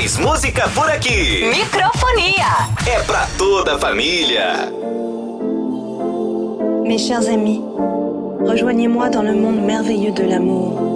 Mais música por aqui. Microfonia. É pra toda a família. Mes chers amis, rejoignez-moi dans le monde merveilleux de l'amour.